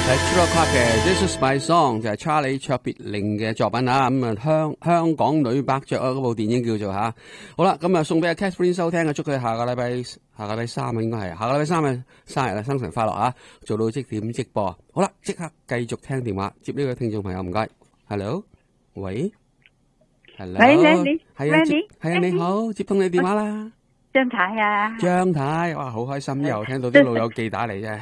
Extra Club 嘅 This Is My Song 就係查理卓別靈嘅作品啊，咁啊香港女伯爵啊，嗰部電影叫做吓。好啦，咁啊送俾阿 Catherine 收聽啊，祝佢下個禮拜三啊，應該係下個禮拜三嘅生日啊，生辰快樂啊，做到即點即播。好啦，即刻繼續聽電話，接呢個聽眾朋友，唔該。Hello， 喂 ，Hello， 喂， 係啊，你好，接通你電話啦。 張太啊， 張太，哇，好開心，又聽到啲老友記打嚟啫，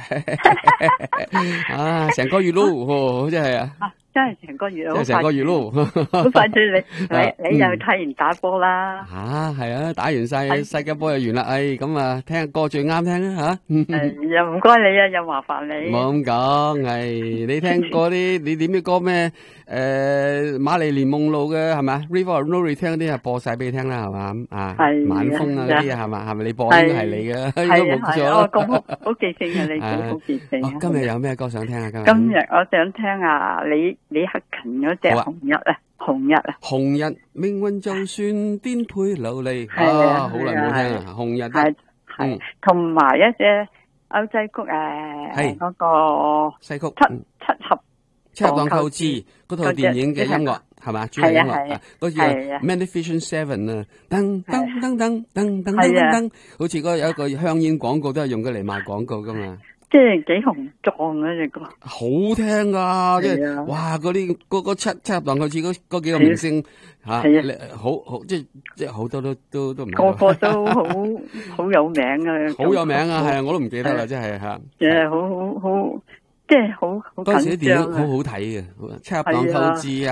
啊，成個月咯，真係啊， 真係成個月， 真係成個月咯， 好快脆你又睇完打波啦， 係啊，打完晒世界波又完啦，咁啊，聽下歌最啱聽啊吓， 又唔該你啊，又麻煩你， 冇咁講，你聽過啲你點啲歌咩？瑪麗蓮夢露嘅係咪 River of No Return 嗰啲啊，播晒俾你聽啦，係嘛啊，晚風啊嗰啲啊，係嘛，係咪你播應該係你嘅， 係啊，咁好記性啊，你好記性。 今日有咩歌想聽啊？ 今日我想聽啊，李克勤嗰隻紅日啊，紅日命運就算顛沛流離，好耐冇聽啊，紅日係同埋一隻歐西曲嗰個西曲七合檔構置嗰套電影嘅音樂係嘛？主題音樂嗰叫 Magnificent Seven 啊，噔噔噔噔噔噔噔噔，好似有一個香煙廣告都係用佢嚟賣廣告噶嘛。 即係幾雄壯啊隻歌， 好聽噶，即係哇嗰啲嗰七合檔構置嗰幾個明星吓，好即係好多都唔係個都好有名啊， 好有名啊，係啊，我都唔記得啦，真係吓， 好即係好嗰陣時啲電影好好睇嘅，七合檔構置啊。